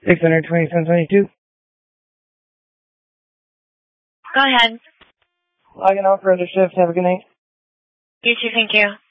627.22. Go ahead. Logging on for other shift. Have a good night. You too, thank you.